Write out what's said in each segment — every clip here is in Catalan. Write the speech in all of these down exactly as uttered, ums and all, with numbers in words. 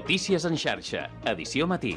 Notícies en xarxa, edició matí.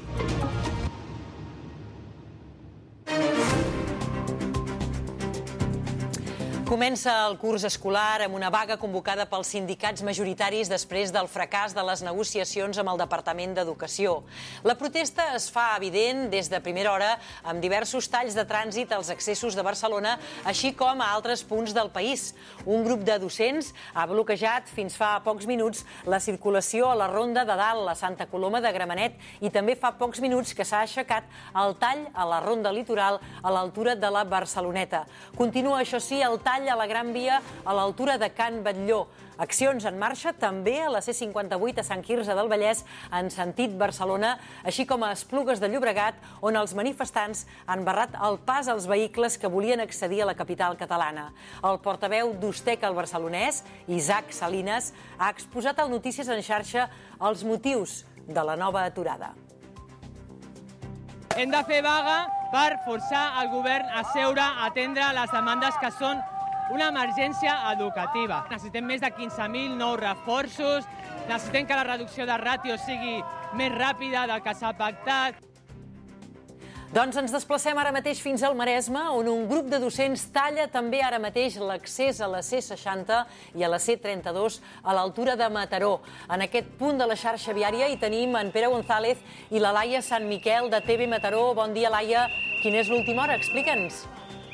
Comença el curs escolar amb una vaga convocada pels sindicats majoritaris després del fracàs de les negociacions amb el Departament d'Educació. La protesta es fa evident des de primera hora amb diversos talls de trànsit als accessos de Barcelona, així com a altres punts del país. Un grup de docents ha bloquejat fins fa pocs minuts la circulació a la Ronda de Dalt, a Santa Coloma de Gramenet, i també fa pocs minuts que s'ha aixecat el tall a la Ronda Litoral a l'altura de la Barceloneta. Continua, això sí, el tall a la Gran Via a l'altura de Can Batlló. Accions en marxa també a la C cinquanta-vuit a Sant Quirze del Vallès en sentit Barcelona, així com a Esplugues de Llobregat, on els manifestants han barrat el pas als vehicles que volien accedir a la capital catalana. El portaveu d'Ustec al Barcelonès, Isaac Salinas, ha exposat al Notícies en xarxa els motius de la nova aturada. Hem de fer vaga per forçar el govern a seure a atendre les demandes que són una emergència educativa. Necessitem més de quinze mil nous reforços, necessitem que la reducció de ràtio sigui més ràpida del que s'ha pactat. Doncs ens desplacem ara mateix fins al Maresme, on un grup de docents talla també ara mateix l'accés a la C seixanta i a la C trenta-dos a l'altura de Mataró. En aquest punt de la xarxa viària hi tenim en Pere González i la Laia Sant Miquel de T V Mataró. Bon dia, Laia. Quina és l'última hora? Explica'ns.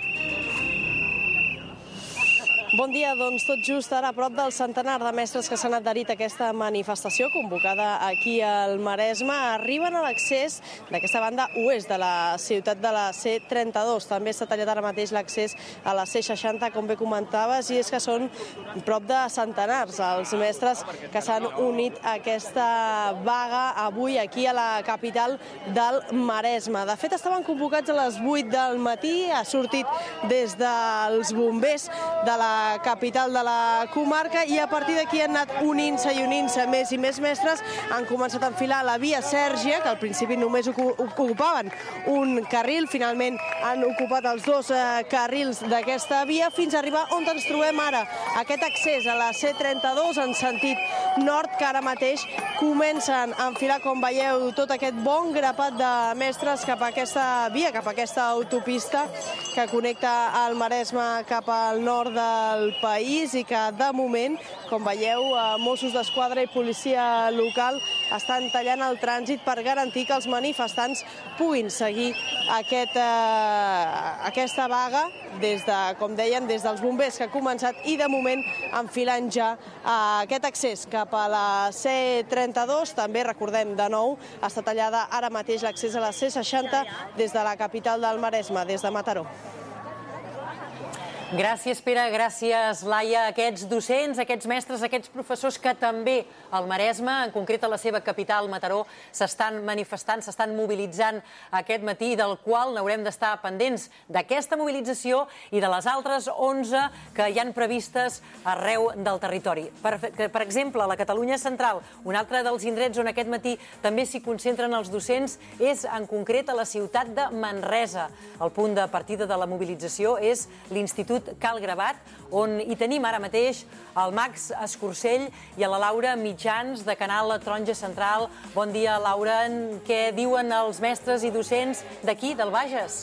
Bon dia, doncs tot just ara a prop del centenar de mestres que s'han adherit a aquesta manifestació convocada aquí al Maresme arriben a l'accés d'aquesta banda oest de la ciutat de la C trenta-dos. També s'ha tallat ara mateix l'accés a la C seixanta, com bé comentaves, i és que són prop de centenars els mestres que s'han unit a aquesta vaga avui aquí a la capital del Maresme. De fet, estaven convocats a les vuit del matí, ha sortit des dels bombers de la capital de la comarca i a partir d'aquí han anat unint-se i unint-se més i més mestres. Han començat a enfilar la via Sèrgia, que al principi només ocupaven un carril, finalment han ocupat els dos carrils d'aquesta via fins a arribar on ens trobem ara, aquest accés a la C trenta-dos en sentit nord, que ara mateix comencen a enfilar, com veieu, tot aquest bon grapat de mestres cap a aquesta via, cap a aquesta autopista que connecta el Maresme cap al nord del país i que, de moment, com veieu, Mossos d'Esquadra i policia local estan tallant el trànsit per garantir que els manifestants puguin seguir aquest, eh, aquesta vaga des de, com deien, des dels bombers que ha començat i, de moment, enfilant ja eh, aquest accés cap a la C trenta-dos. També, recordem, de nou, està tallada ara mateix l'accés a la C seixanta des de la capital del Maresme, des de Mataró. Gràcies, Pere, gràcies, Laia. Aquests docents, aquests mestres, aquests professors que també al Maresme, en concret a la seva capital, Mataró, s'estan manifestant, s'estan mobilitzant aquest matí, del qual n'haurem d'estar pendents d'aquesta mobilització i de les altres onze que hi han previstes arreu del territori. Per, per exemple, a la Catalunya Central, un altre dels indrets on aquest matí també s'hi concentren els docents és, en concret, a la ciutat de Manresa. El punt de partida de la mobilització és l'Institut Cal Gravat, on hi tenim ara mateix el Max Escursell i a la Laura Mitjans de Canal Taronja Central. Bon dia, Laura. Què diuen els mestres i docents d'aquí, del Bages?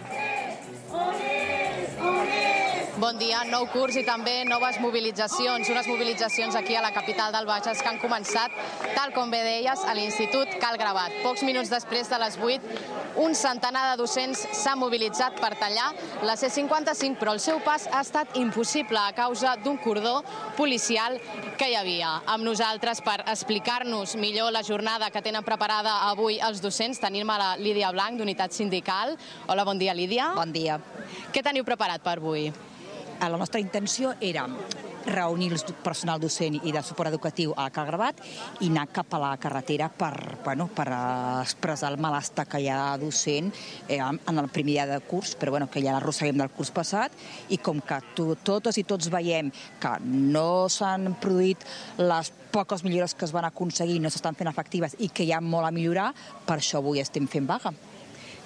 Bon dia, nou curs i també noves mobilitzacions, unes mobilitzacions aquí a la capital del Bages que han començat, tal com bé deies, a l'Institut Cal Gravat. Pocs minuts després de les vuit, un centenar de docents s'ha mobilitzat per tallar la C cinquanta-cinc, però el seu pas ha estat impossible a causa d'un cordó policial que hi havia. Amb nosaltres, per explicar-nos millor la jornada que tenen preparada avui els docents, tenim a la Lídia Blanc, d'Unitat Sindical. Hola, bon dia, Lídia. Bon dia. Què teniu preparat per avui? La nostra intenció era reunir el personal docent i de suport educatiu a Cal Gravat i anar cap a la carretera per, bueno, per expressar el malestar que hi ha docent eh, en el primer dia de curs, però bueno, que ja l'arrosseguem del curs passat, i com que to, totes i tots veiem que no s'han produït les poques millores que es van aconseguir, no s'estan fent efectives i que hi ha molt a millorar, per això avui estem fent vaga.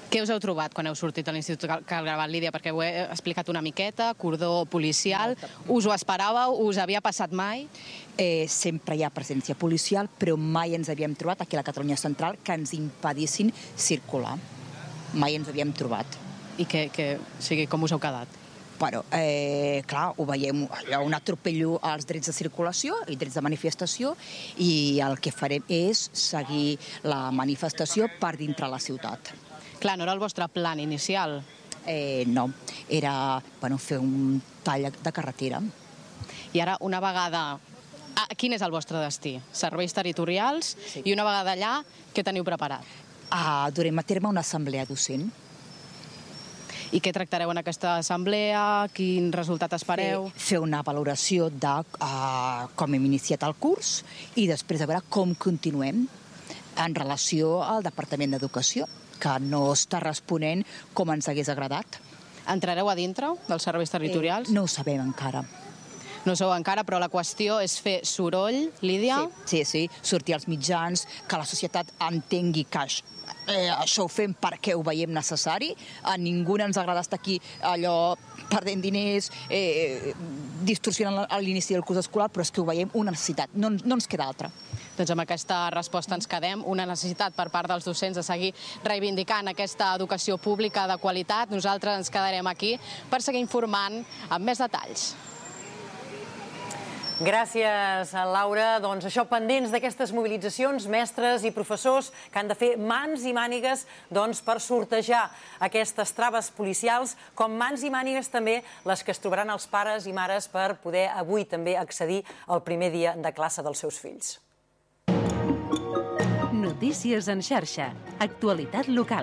Què us heu trobat quan heu sortit a l'Institut Cal Gravat, Lídia? Perquè ho he explicat una miqueta, cordó policial. Us ho esperàveu? Us havia passat mai? Eh, sempre hi ha presència policial, però mai ens havíem trobat aquí a la Catalunya Central que ens impedissin circular. Mai ens havíem trobat. I que, que, o sigui, com us heu quedat? Bueno, eh, clar, ho veiem, hi ha un atropello als drets de circulació i drets de manifestació i el que farem és seguir la manifestació per dintre la ciutat. Clar, no era el vostre plan inicial? Eh, no, era bueno, fer un tall de carretera. I ara, una vegada... Ah, quin és el vostre destí? Serveis territorials? Sí. I una vegada allà, què teniu preparat? Ah, durem a terme una assemblea docent. I què tractareu en aquesta assemblea? Quin resultat espereu? Fer, fer una valoració de uh, com hem iniciat el curs i després de veure com continuem en relació al Departament d'Educació, que no està responent com ens hagués agradat. Entrareu a dintre dels serveis territorials? Eh, no ho sabem encara. No ho sabeu encara, però la qüestió és fer soroll, Lídia? Sí, sí, sí, sortir als mitjans, que la societat entengui que eh, això ho fem perquè ho veiem necessari. A ningú ens agrada estar aquí allò perdent diners, eh, distorsionant a l'inici del curs escolar, però és que ho veiem una necessitat, no, no ens queda altra. Doncs amb aquesta resposta ens quedem, una necessitat per part dels docents de seguir reivindicant aquesta educació pública de qualitat. Nosaltres ens quedarem aquí per seguir informant amb més detalls. Gràcies, Laura. Doncs això, pendents d'aquestes mobilitzacions, mestres i professors que han de fer mans i mànigues doncs, per sortejar aquestes traves policials, com mans i mànigues també les que es trobaran els pares i mares per poder avui també accedir al primer dia de classe dels seus fills. Notícies en xarxa. Actualitat local.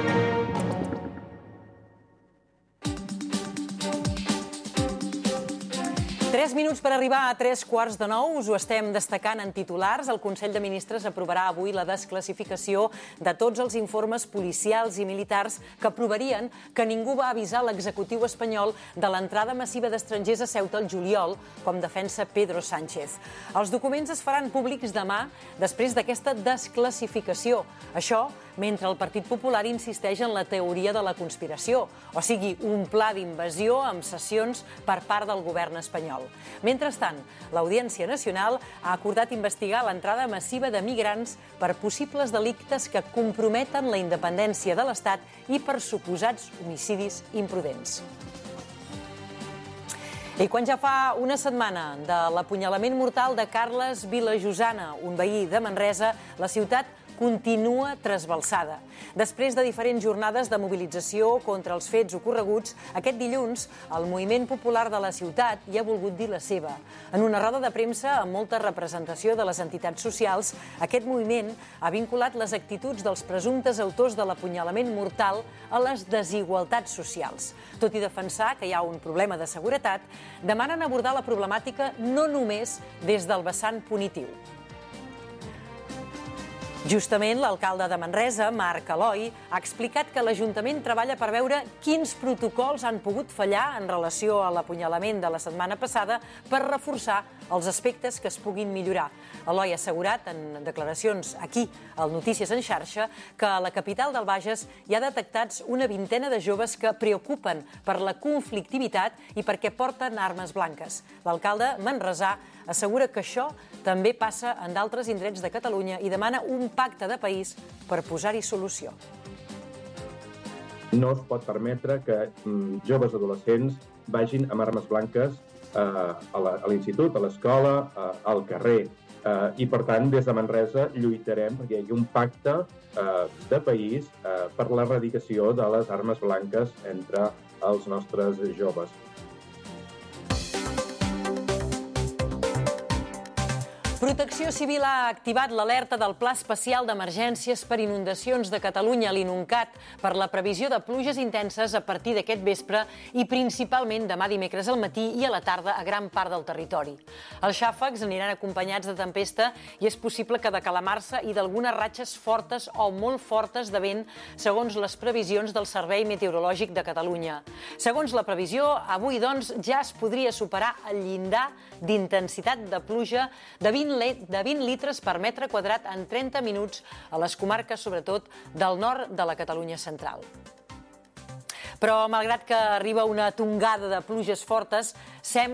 Tres minuts per arribar a tres quarts de nou. Us ho estem destacant en titulars. El Consell de Ministres aprovarà avui la desclassificació de tots els informes policials i militars que provarien que ningú va avisar l'executiu espanyol de l'entrada massiva d'estrangers a Ceuta el juliol, com defensa Pedro Sánchez. Els documents es faran públics demà després d'aquesta desclassificació. Això mentre el Partit Popular insisteix en la teoria de la conspiració, o sigui, un pla d'invasió amb sessions per part del govern espanyol. Mentrestant, l'Audiència Nacional ha acordat investigar l'entrada massiva de migrants per possibles delictes que comprometen la independència de l'Estat i per suposats homicidis imprudents. I quan ja fa una setmana de l'apunyalament mortal de Carles Vilajosana, un veí de Manresa, la ciutat continua trasbalsada. Després de diferents jornades de mobilització contra els fets ocorreguts, aquest dilluns el moviment popular de la ciutat hi ha volgut dir la seva. En una roda de premsa amb molta representació de les entitats socials, aquest moviment ha vinculat les actituds dels presumptes autors de l'apunyalament mortal a les desigualtats socials. Tot i defensar que hi ha un problema de seguretat, demanen abordar la problemàtica no només des del vessant punitiu. Justament, l'alcalde de Manresa, Marc Eloi, ha explicat que l'Ajuntament treballa per veure quins protocols han pogut fallar en relació a l'apunyalament de la setmana passada per reforçar els aspectes que es puguin millorar. Eloi ha assegurat en declaracions aquí, al Notícies en xarxa, que a la capital del Bages hi ha detectats una vintena de joves que preocupen per la conflictivitat i perquè porten armes blanques. L'alcalde manresà assegura que això també passa en d'altres indrets de Catalunya i demana un pacte de país per posar-hi solució. No es pot permetre que mm, joves adolescents vagin amb armes blanques eh, a l'institut, a l'escola, eh, al carrer. Eh, I, per tant, des de Manresa lluitarem perquè hi hagi un pacte eh, de país eh, per l'erradicació de les armes blanques entre els nostres joves. Protecció Civil ha activat l'alerta del Pla Especial d'Emergències per Inundacions de Catalunya, l'INUNCAT, per la previsió de pluges intenses a partir d'aquest vespre i principalment demà dimecres al matí i a la tarda a gran part del territori. Els xàfecs aniran acompanyats de tempesta i és possible que de calamarsa i d'algunes ratxes fortes o molt fortes de vent, segons les previsions del Servei Meteorològic de Catalunya. Segons la previsió, avui, doncs, ja es podria superar el llindar d'intensitat de pluja de vint vint litres per metre quadrat en trenta minuts a les comarques, sobretot, del nord de la Catalunya central. Però, malgrat que arriba una tongada de pluges fortes, sembla